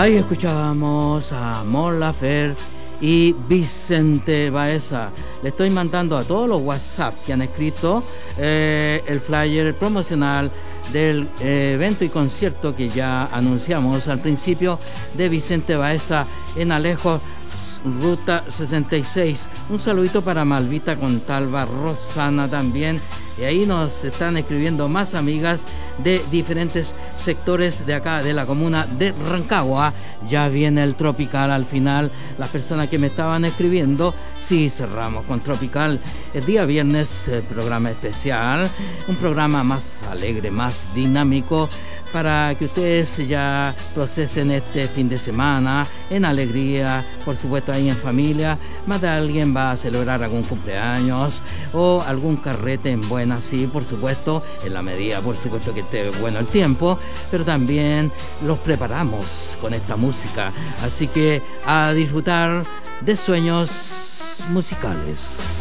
Ahí escuchábamos a Mon Laferte y Vicente Baeza. Le estoy mandando a todos los WhatsApp que han escrito el flyer promocional del evento y concierto que ya anunciamos al principio de Vicente Baeza en Alejo, Ruta 66. Un saludito para Malvita Contalva, Rosana también. Y ahí nos están escribiendo más amigas de diferentes sectores de acá, de la comuna de Rancagua. Ya viene el Tropical al final. Las personas que me estaban escribiendo, sí, cerramos con Tropical. El día viernes, programa especial. Un programa más alegre, más dinámico, para que ustedes ya procesen este fin de semana en alegría, por supuesto ahí en familia. Más de alguien va a celebrar algún cumpleaños o algún carrete en buena, sí, por supuesto, en la medida, por supuesto, que esté bueno el tiempo, pero también los preparamos con esta música. Así que a disfrutar de sueños musicales.